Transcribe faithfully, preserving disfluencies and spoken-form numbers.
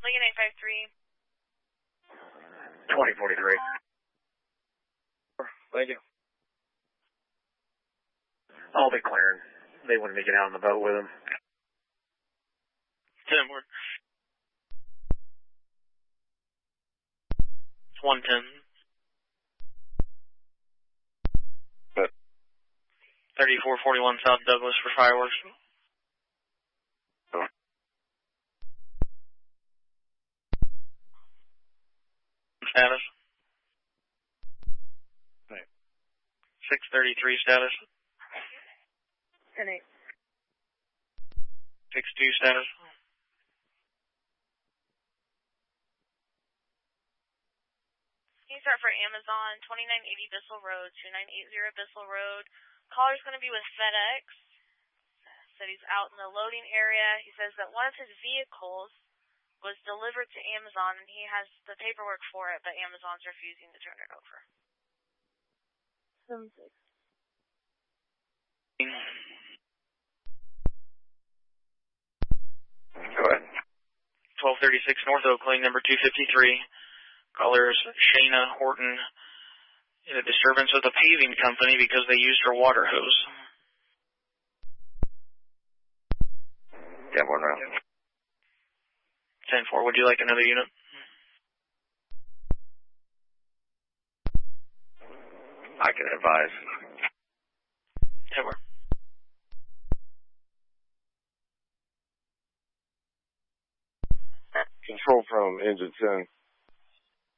Lincoln eight five three. twenty forty-three. Thank you. I'll be clearing. They wanted me to get out on the boat with them. ten more. It's one ten. Good. thirty-four forty-one South Douglas for fireworks. Oh. Status. Right. six thirty-three status. ten eight. six two status. Can you start for Amazon, twenty-nine eighty Bissell Road, two nine eight zero Bissell Road. Caller's going to be with FedEx. Said he's out in the loading area. He says that one of his vehicles was delivered to Amazon, and he has the paperwork for it, but Amazon's refusing to turn it over. seven six. Go ahead. twelve thirty-six North Oakland, number two fifty-three. Caller is Shayna Horton. In a disturbance with the paving company because they used her water hose. Yeah, one round. ten four, would you like another unit? I can advise. ten four. Control from engine ten.